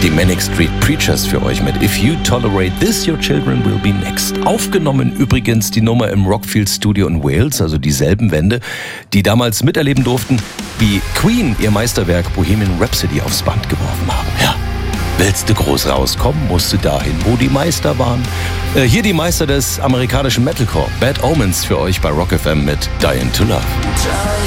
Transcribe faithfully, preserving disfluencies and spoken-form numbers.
Die Manic Street Preachers für euch mit If You Tolerate This, Your Children Will Be Next. Aufgenommen übrigens die Nummer im Rockfield Studio in Wales, also dieselben Wände, die damals miterleben durften, wie Queen ihr Meisterwerk Bohemian Rhapsody aufs Band geworfen haben. Ja. Willst du groß rauskommen, musst du dahin, wo die Meister waren. Äh, hier die Meister des amerikanischen Metalcore, Bad Omens für euch bei Rock F M mit Dying to Love.